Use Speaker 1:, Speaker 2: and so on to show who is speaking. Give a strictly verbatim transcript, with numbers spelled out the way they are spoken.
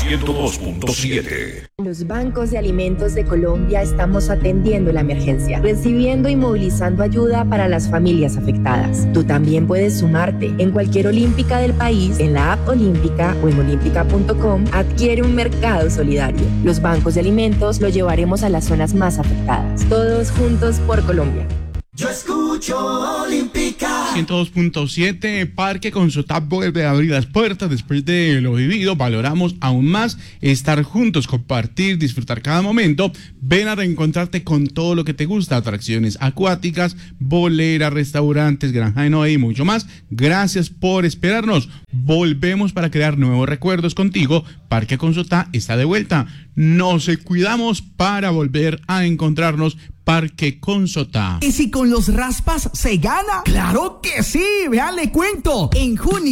Speaker 1: ciento dos punto siete.
Speaker 2: Los bancos de alimentos de Colombia estamos atendiendo la emergencia, recibiendo y movilizando ayuda para las familias afectadas. Tú también puedes sumarte. En cualquier olímpica del país, en la app Olímpica o en olímpica punto com, adquiere un mercado solidario. Los bancos de alimentos lo llevaremos a las zonas más afectadas. Todos juntos por Colombia.
Speaker 3: Yo escucho Olímpica.
Speaker 4: ciento dos punto siete, Parque Consotá vuelve a abrir las puertas después de lo vivido. Valoramos aún más estar juntos, compartir, disfrutar cada momento. Ven a reencontrarte con todo lo que te gusta: atracciones acuáticas, boleras, restaurantes, granja de Noé y mucho más. Gracias por esperarnos. Volvemos para crear nuevos recuerdos contigo. Parque Consotá está de vuelta. Nos cuidamos para volver a encontrarnos. Parque Consotá.
Speaker 5: ¿Y si con los raspas se gana? ¡Claro que sí! Vean, le cuento. En junio